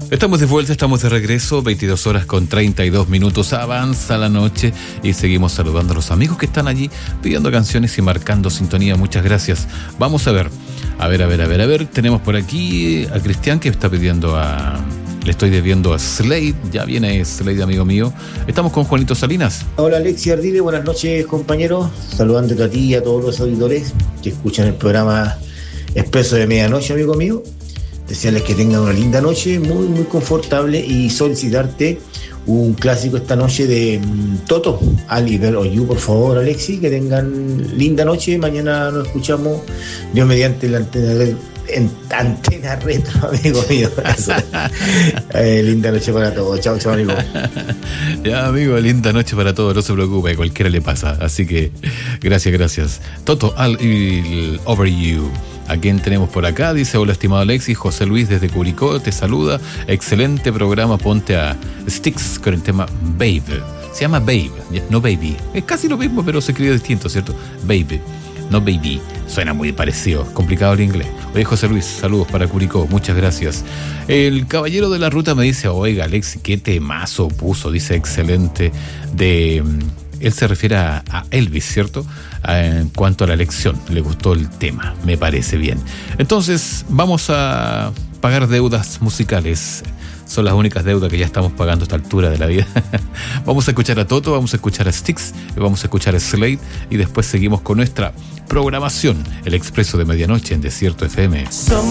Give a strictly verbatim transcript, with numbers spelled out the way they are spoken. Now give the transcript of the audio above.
Estamos de vuelta, estamos de regreso, veintidós horas con treinta y dos minutos, avanza la noche y seguimos saludando a los amigos que están allí pidiendo canciones y marcando sintonía. Muchas gracias. Vamos a ver, a ver, a ver, a ver, a ver, tenemos por aquí a Cristian que está pidiendo a... Le estoy debiendo a Slade, ya viene Slade, amigo mío. Estamos con Juanito Salinas. Hola Alexis Ardile, buenas noches compañeros, saludándote a ti y a todos los auditores que escuchan el programa Expreso de Medianoche, amigo mío. Desearles que tengan una linda noche, muy muy confortable, y solicitarte un clásico esta noche de um, Toto, Oliver o You, por favor, Alexis, que tengan linda noche. Mañana nos escuchamos, Dios mediante, la antena, de, en, antena retro, amigo mío. eh, linda noche para todos, chao, chao, amigo. Ya, amigo, linda noche para todos, no se preocupe, cualquiera le pasa, así que gracias, gracias. Toto, I'll Over You. ¿A quién tenemos por acá? Dice, hola estimado Alexis, José Luis desde Curicó te saluda, excelente programa, ponte a Styx con el tema Babe, se llama Babe, no Baby, es casi lo mismo pero se escribe distinto, ¿cierto? Babe, no Baby, suena muy parecido, complicado el inglés. Oye, José Luis, saludos para Curicó, muchas gracias. El caballero de la ruta me dice, oiga Alexis, qué temazo puso, dice excelente, de... Él se refiere a, a Elvis, ¿cierto? A, en cuanto a la elección, le gustó el tema, me parece bien. Entonces, vamos a pagar deudas musicales. Son las únicas deudas que ya estamos pagando a esta altura de la vida. Vamos a escuchar a Toto, vamos a escuchar a Styx, vamos a escuchar a Slade y después seguimos con nuestra programación, el Expreso de Medianoche en Desierto F M.